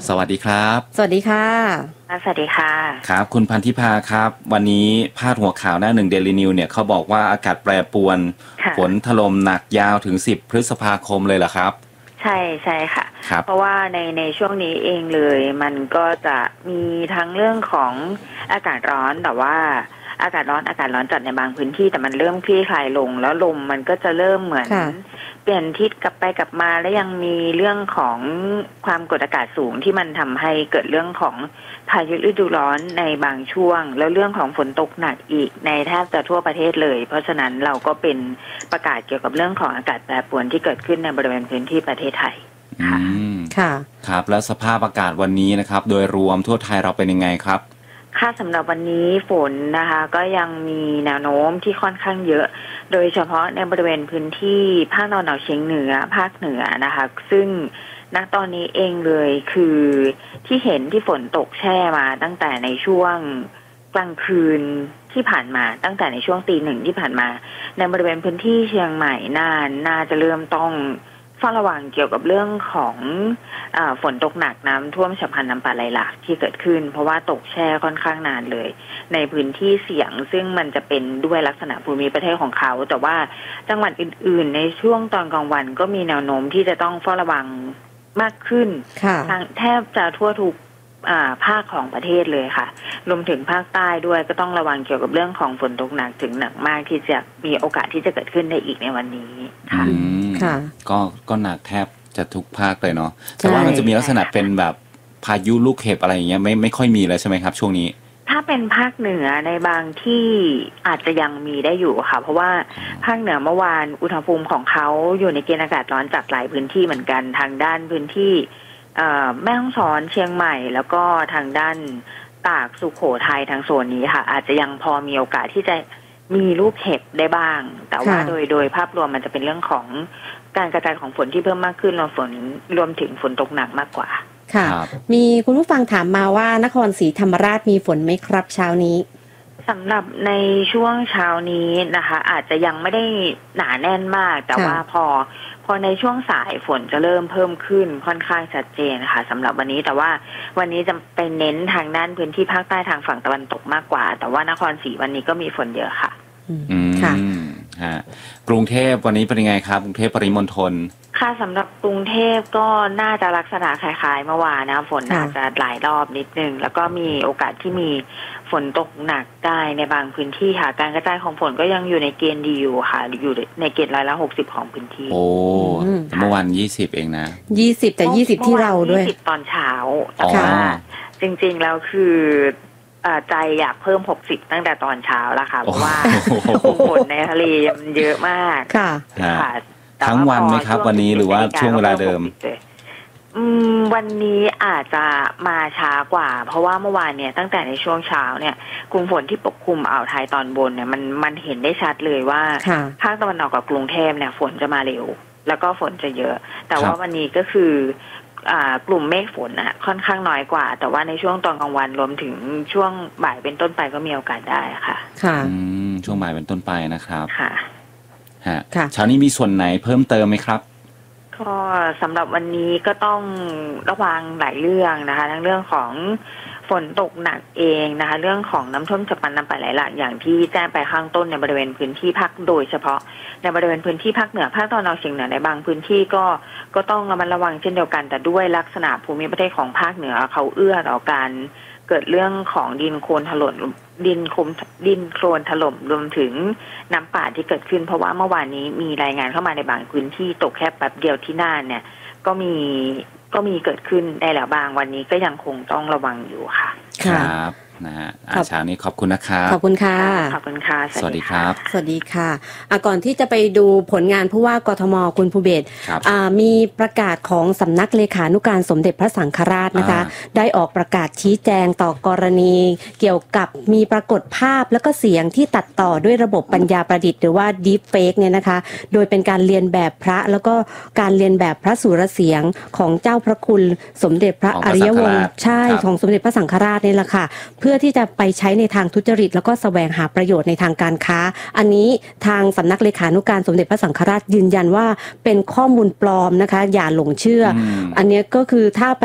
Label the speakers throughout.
Speaker 1: สวัสดีครับ
Speaker 2: สวัสดีค่ะ
Speaker 3: สวัสดีค่ะ
Speaker 1: ครับคุณพันธิพาครับวันนี้พาดหัวข่าวหน้าหนึ่งเดลินิวเนี่ยเขาบอกว่าอากาศแปรปรวนฝนถล่มหนักยาวถึง10พฤษภาคมเลยเหรอครับ
Speaker 3: ใช่ค่ะเพราะว่าในช่วงนี้เองเลยมันก็จะมีทั้งเรื่องของอากาศร้อนแต่ว่าอากาศร้อนจัดในบางพื้นที่แต่มันเริ่มคลี่คลายลงแล้วลมมันก็จะเริ่มเหมือนเปลี่ยนทิศกลับไปกลับมาและยังมีเรื่องของความกดอากาศสูงที่มันทำให้เกิดเรื่องของพายุฤดูร้อนในบางช่วงแล้วเรื่องของฝนตกหนักอีกในแทบจะทั่วประเทศเลยเพราะฉะนั้นเราก็เป็นประกาศเกี่ยวกับเรื่องของอากาศแปรปรวนที่เกิดขึ้นในบริเวณพื้นที่ประเทศไทย
Speaker 2: ค่ะ
Speaker 1: ครับแล้วสภาพอากาศวันนี้นะครับโดยรวมทั่วไทยเราเป็นยังไงครับ
Speaker 3: ค่ะสำหรับวันนี้ฝนนะคะก็ยังมีแนวโน้มที่ค่อนข้างเยอะโดยเฉพาะในบริเวณพื้นที่ภาคตะวันออกเฉียงเหนือภาคเหนือนะคะซึ่งณตอนนี้เองเลยคือที่เห็นที่ฝนตกแช่มาตั้งแต่ในช่วงกลางคืนที่ผ่านมาตั้งแต่ในช่วงตี 1ที่ผ่านมาในบริเวณพื้นที่เชียงใหม่น่าจะเริ่มต้องเฝ้าระวังเกี่ยวกับเรื่องของฝนตกหนักน้ำท่วมฉับพลันน้ำป่าไหลหลากที่เกิดขึ้นเพราะว่าตกแช่ค่อนข้างนานเลยในพื้นที่เสี่ยงซึ่งมันจะเป็นด้วยลักษณะภูมิประเทศของเขาแต่ว่าจังหวัดอื่นๆในช่วงตอนกลางวันก็มีแนวโน้มที่จะต้องเฝ้าระวังมากขึ้นแทบจะทั่วทุกภาคของประเทศเลยค่ะรวมถึงภาคใต้ด้วยก็ต้องระวังเกี่ยวกับเรื่องของฝนตกหนักถึงหนักมากที่จะมีโอกาสที่จะเกิดขึ้นได้อีกในวันนี้
Speaker 1: ค่ะก็หนักแทบจะทุกภาคเลยเนาะแต่ว่ามันจะมีลักษณะเป็นแบบพายุลูกเห็บอะไรอย่างเงี้ยไม่ค่อยมีแล้วใช่ไหมครับช่วงนี้
Speaker 3: ถ้าเป็นภาคเหนือในบางที่อาจจะยังมีได้อยู่ค่ะเพราะว่าภาคเหนือเมื่อวานอุณหภูมิของเขาอยู่ในเกณฑ์อากาศร้อนจัดหลายพื้นที่เหมือนกันทางด้านพื้นที่แม่ฮ่องสอนเชียงใหม่แล้วก็ทางด้านตากสุโขทัยทางโซนนี้ค่ะอาจจะยังพอมีโอกาสที่จะมีลูกเห็บได้บ้างแต่ว่าโดยภาพรวมมันจะเป็นเรื่องของการกระจายของฝนที่เพิ่มมากขึ้นรวมถึงฝนตกหนักมากกว่า
Speaker 2: ค่ะมีคุณผู้ฟังถามมาว่านครศรีธรรมราชมีฝนไหมครับเช้านี้
Speaker 3: สำหรับในช่วงเช้านี้นะคะอาจจะยังไม่ได้หนาแน่นมากแต่ว่าพอในช่วงสายฝนจะเริ่มเพิ่มขึ้นค่อนข้างชัดเจนนะคะสำหรับวันนี้แต่ว่าวันนี้จะไปเน้นทางด้านพื้นที่ภาคใต้ทางฝั่งตะวันตกมากกว่าแต่ว่านครศรีวันนี้ก็มีฝนเยอะค่ะ
Speaker 2: ค่ะ
Speaker 1: กรุงเทพวันนี้เป็นยังไงครับกรุงเทพปริมณฑล
Speaker 3: ค่ะสำหรับกรุงเทพก็น่าจะลักษณะคล้ายๆเมื่อวานนะฝนอาจจะหลายรอบนิดนึงแล้วก็มีโอกาสที่มีฝนตกหนักได้ในบางพื้นที่ค่ะการกระจายของฝนก็ยังอยู่ในเกณฑ์ดีอยู่ค่ะอยู่ในเกณฑ์60%ของพื้นที่
Speaker 1: โอ้เมื่อวาน20เองนะ
Speaker 2: 20แต่20ที่เราด้วย
Speaker 3: 20ตอนเช้าแต่ว่าจริงๆแล้วคือใจอยากเพิ่ม60ตั้งแต่ตอนเช้าแล้วค่ะเพราะว่าฝนในทะเลมันเยอะมาก
Speaker 2: ค่ะ
Speaker 1: ทั้งวันไหมครับวันนี้หรือว่าช่วงเวลาเดิม
Speaker 3: วันนี้อาจจะมาช้ากว่าเพราะว่าเมื่อวานเนี่ยตั้งแต่ในช่วงเช้าเนี่ยกลุ่มฝนที่ปกคลุมอ่าวไทยตอนบนเนี่ยมันเห็นได้ชัดเลยว่าภาคตะวันออกกับกรุงเทพเนี่ยฝนจะมาเร็วแล้วก็ฝนจะเยอะแต่ว่าวันนี้ก็คือกลุ่มเมฆฝนค่อนข้างน้อยกว่าแต่ว่าในช่วงตอนกลางวันรวมถึงช่วงบ่ายเป็นต้นไปก็มีโอกาสได้ค่ะ
Speaker 1: ช่วงบ่ายเป็นต้นไปนะครับ
Speaker 3: ค่ะ
Speaker 1: เช้านี้มีส่วนไหนเพิ่มเติมไหมครับ
Speaker 3: ก็สำหรับวันนี้ก็ต้องระวังหลายเรื่องนะคะทั้งเรื่องของฝนตกหนักเองนะคะเรื่องของน้ำท่วมฉับพลันน้ำป่าไหลหลากอย่างที่แจ้งไปข้างต้นในบริเวณพื้นที่ภาคโดยเฉพาะในบริเวณพื้นที่ภาคเหนือภาคตะวันออกเฉียงเหนือในบางพื้นที่ก็ต้องระมัดระวังเช่นเดียวกันแต่ด้วยลักษณะภูมิประเทศของภาคเหนือเขาเอื้อต่อการเกิดเรื่องของดินโคลนถล่มดินโคลนถล่มรวมถึงน้ำป่าที่เกิดขึ้นเพราะว่าเมื่อวานนี้มีรายงานเข้ามาในบางพื้นที่ตกแค่แป๊บเดียวที่น่านเนี่ยก็มีเกิดขึ้นได้แล้วบางวันนี้ก็ยังคงต้องระวังอยู่ค่ะ
Speaker 1: ครับนะฮะเช้านี้ขอบคุณนะครับ
Speaker 2: ขอบคุณค่ะ
Speaker 3: ขอบคุณค่ะ
Speaker 1: สวัสดีครับ
Speaker 2: สวัสดีค่ะก่อนที่จะไปดูผลงานผู้ว่ากทมคุณภูเบศรมีประกาศของสำนักเลขานุการสมเด็จพระสังฆราชนะคะได้ออกประกาศชี้แจงต่อกรณีเกี่ยวกับมีปรากฏภาพแล้วก็เสียงที่ตัดต่อด้วยระบบปัญญาประดิษฐ์หรือว่า Deep Fake เนี่ยนะคะโดยเป็นการเรียนแบบพระแล้วก็การเรียนแบบพระสุรเสียงของเจ้าพระคุณสมเด็จพระอริยวงศ์ใช่ของสมเด็จพระสังฆราชนี่แหละค่ะเพื่อที่จะไปใช้ในทางทุจริตแล้วก็แสวงหาประโยชน์ในทางการค้าอันนี้ทางสำนักเลขานุการสมเด็จพระสังฆราชยืนยันว่าเป็นข้อมูลปลอมนะคะอย่าหลงเชื่ออันนี้ก็คือถ้าไป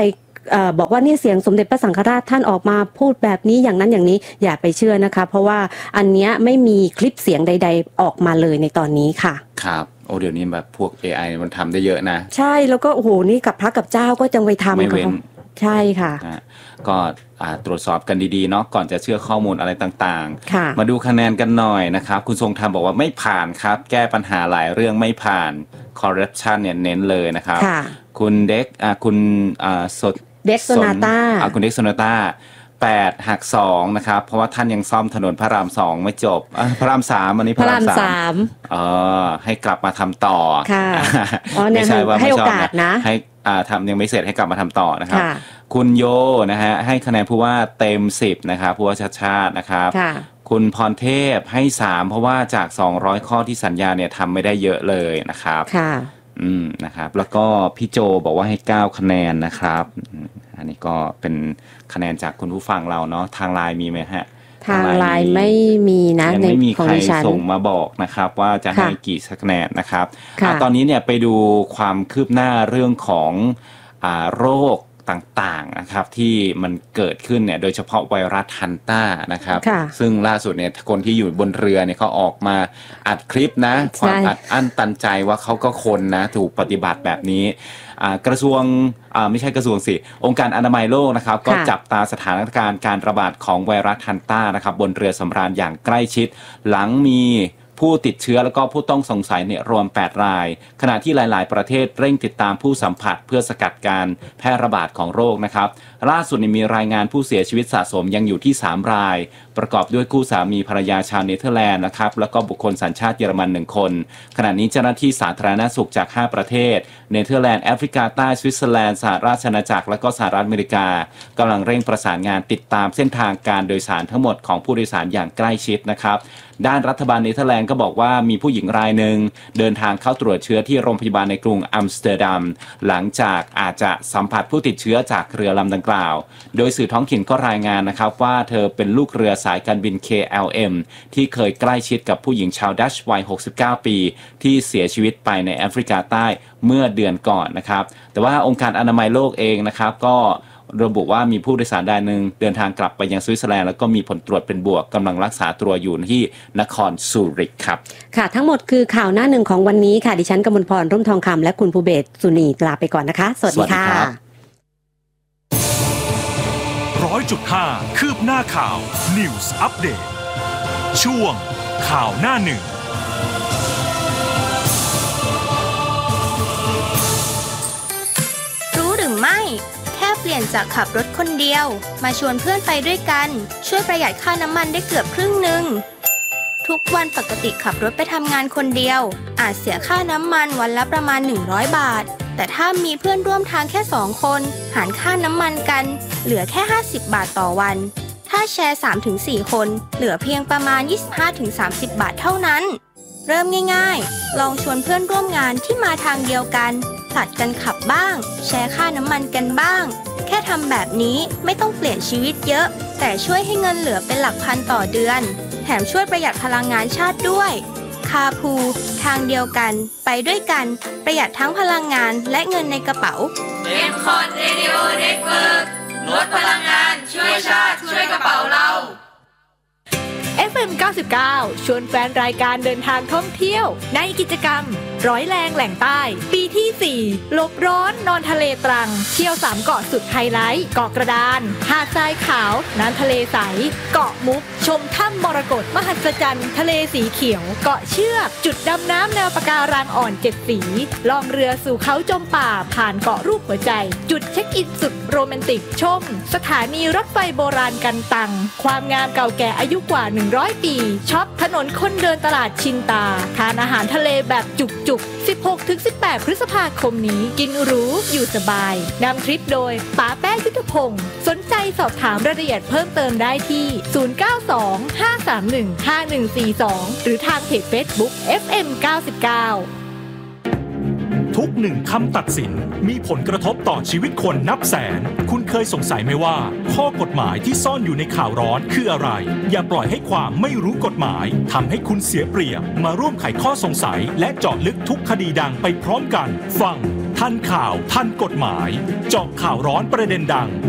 Speaker 2: บอกว่านี่เสียงสมเด็จพระสังฆราชท่านออกมาพูดแบบนี้อย่างนั้นอย่างนี้อย่าไปเชื่อนะคะเพราะว่าอันเนี้ยไม่มีคลิปเสียงใดๆออกมาเลยในตอนนี้ค่ะ
Speaker 1: ครับโอ้เดี๋ยวนี้แบบพวก AI มันทำได้เยอะนะ
Speaker 2: ใช่แล้วก็โอ้โหนี่กับพระกับเจ้าก็จังไปทำไม่เว้นใช่ค่ะ
Speaker 1: ก็ตรวจสอบกันดีๆเนาะก่อนจะเชื่อข้อมูลอะไรต่างๆมาดูคะแนนกันหน่อยนะครับคุณทรงธรรมบอกว่าไม่ผ่านครับแก้ปัญหาหลายเรื่องไม่ผ่านคอร์รัปชันเนี่ยเน้นเลยนะครับคุณเด็กคุณ
Speaker 2: เด็กโซนาต้า
Speaker 1: คุณเด็กโซนาต้า8 หัก 2นะครับเพราะว่าท่านยังซ่อมถนนพระราม 2ไม่จบพระราม 3อันนี้พระราม 3ให้กลับมาทำต่อ
Speaker 2: ค่ะไม่ใช่ว่าให้โอกาสนะ
Speaker 1: ให้ทำยังไม่เสร็จให้กลับมาทำต่อนะครับคุณโยนะฮะให้คะแนนผู้ว่าเต็ม10นะครับผู้ว่าชาติชาตินะครับคุณพรเทพให้3เพราะว่าจาก200ข้อที่สัญญาเนี่ยทำไม่ได้เยอะเลยนะครับนะครับแล้วก็พี่โจบอกว่าให้9คะแนนนะครับอันนี้ก็เป็นคะแนนจากคุณผู้ฟังเราเนาะทางไลน์มีไหมฮะ
Speaker 2: ทางไลน์ไม่มีนะ
Speaker 1: ในไม่มีใครส่งมาบอกนะครับว่าจะให้กี่คะแนนนะครับตอนนี้เนี่ยไปดูความคืบหน้าเรื่องของโรคต่างๆนะครับที่มันเกิดขึ้นเนี่ยโดยเฉพาะไวรัสฮันต้านะครับซึ่งล่าสุดเนี่ยคนที่อยู่บนเรือเนี่ยเขาออกมาอัดคลิปนะความอัดอั้นตันใจว่าเขาก็คนนะถูกปฏิบัติแบบนี้กระทรวงไม่ใช่กระทรวงสิองค์การอนามัยโลกนะครับก็จับตาสถานการณ์การระบาดของไวรัสฮันต้านะครับบนเรือสำราญอย่างใกล้ชิดหลังมีผู้ติดเชื้อแล้วก็ผู้ต้องสงสัยเนี่ยรวม8รายขณะที่หลายๆประเทศเร่งติดตามผู้สัมผัสเพื่อสกัดการแพร่ระบาดของโรคนะครับล่าสุดมีรายงานผู้เสียชีวิตสะสมยังอยู่ที่3รายประกอบด้วยคู่สามีภรรยาชาวเนเธอร์แลนด์นะครับแล้วก็บุคคลสัญชาติเยอรมัน1คนขณะนี้เจ้าหน้าที่สาธารณสุขจาก5ประเทศเนเธอร์แลนด์แอฟริกาใต้สวิตเซอร์แลนด์สหราชอาณาจักรและก็สหรัฐอเมริกากำลังเร่งประสานงานติดตามเส้นทางการโดยสารทั้งหมดของผู้โดยสารอย่างใกล้ชิดนะครับด้านรัฐบาลเนเธอร์แลนด์ก็บอกว่ามีผู้หญิงรายหนึ่งเดินทางเข้าตรวจเชื้อที่โรงพยาบาลในกรุงอัมสเตอร์ดัมหลังจากอาจจะสัมผัสผู้ติดเชื้อจากเรือลำดังกล่าวโดยสื่อท้องถิ่นก็รายงานนะครับว่าเธอเป็นลูกเรือสายการบิน KLM ที่เคยใกล้ชิดกับผู้หญิงชาวดัชวัย69ปีที่เสียชีวิตไปในแอฟริกาใต้เมื่อเดือนก่อนนะครับแต่ว่าองค์การอนามัยโลกเองนะครับก็ระบุว่ามีผู้โดยสารรายหนึ่งเดินทางกลับไปยังสวิตเซอร์แลนด์แล้วก็มีผลตรวจเป็นบวกกำลังรักษาตัวอยู่ที่นครซูริกครับ
Speaker 2: ค่ะทั้งหมดคือข่าวหน้าหนึ่งของวันนี้ค่ะดิฉันกมลพรร่มทองคำและคุณภูเบศรสุนีลาไปก่อนนะคะสวัสดีค่ะ
Speaker 4: 100.5 คืบหน้าข่าว News Update ช่วงข่าวหน้าหนึ่ง
Speaker 5: รู้หรือไม่แค่เปลี่ยนจากขับรถคนเดียวมาชวนเพื่อนไปด้วยกันช่วยประหยัดค่าน้ำมันได้เกือบครึ่งนึงทุกวันปกติขับรถไปทำงานคนเดียวอาจเสียค่าน้ำมันวันละประมาณ100 บาทแต่ถ้ามีเพื่อนร่วมทางแค่2คนหารค่าน้ำมันกันเหลือแค่50 บาทต่อวันถ้าแชร์ 3-4 คนเหลือเพียงประมาณ 25-30 บาทเท่านั้นเริ่มง่ายๆลองชวนเพื่อนร่วมงานที่มาทางเดียวกันผลัดกันขับบ้างแชร์ค่าน้ำมันกันบ้างแค่ทำแบบนี้ไม่ต้องเปลี่ยนชีวิตเยอะแต่ช่วยให้เงินเหลือเป็นหลักพันต่อเดือนแถมช่วยประหยัดพลังงานชาติด้วยคาพูทางเดียวกันไปด้วยกันประหยัดทั้งพลังงานและเงินในกระเป๋า
Speaker 6: M-Con Radio Network ลดพลังงานช่วยชาติช่วยกระเป๋าเรา
Speaker 7: FM 99ชวนแฟนรายการเดินทางท่องเที่ยวในกิจกรรมร้อยแรงแหล่งใต้ปีที่4หลบร้อนนอนทะเลตรังเที่ยว3เกาะสุดไฮไลท์เกาะกระดานหาดทรายขาวน้ำทะเลใสเกาะมุกชมถ้ำมรกตมหัศจรรย์ทะเลสีเขียวเกาะเชือกจุดดำน้ำแนวปะการังอ่อน7สีล่องเรือสู่เขาจมป่าผ่านเกาะรูปหัวใจจุดเช็คอินสุดโรแมนติกชมสถานีรถไฟโบราณกันตังความงามเก่าแก่อายุกว่า100ปีช็อปถนนคนเดินตลาดชินตาทานอาหารทะเลแบบจุก 16-18 พฤษภาคมนี้กินหรูอยู่สบายนำทริปโดยป๋าแป้งยุทธพงศ์สนใจสอบถามรายละเอียดเพิ่มเติมได้ที่ 092-531-5142 หรือทางเพจ Facebook FM 99
Speaker 4: ทุกหนึ่งคำตัดสินมีผลกระทบต่อชีวิตคนนับแสนคุณเคยสงสัยไหมว่าข้อกฎหมายที่ซ่อนอยู่ในข่าวร้อนคืออะไรอย่าปล่อยให้ความไม่รู้กฎหมายทำให้คุณเสียเปรียบมาร่วมไขข้อสงสัยและเจาะลึกทุกคดีดังไปพร้อมกันฟังทันข่าวทันกฎหมายเจาะข่าวร้อนประเด็นดัง